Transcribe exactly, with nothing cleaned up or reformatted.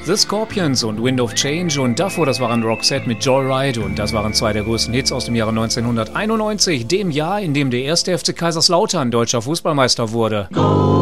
The Scorpions und Wind of Change und davor, das waren Roxette mit Joyride und das waren zwei der größten Hits aus dem Jahre neunzehnhunderteinundneunzig, dem Jahr, in dem der erste F C Kaiserslautern deutscher Fußballmeister wurde.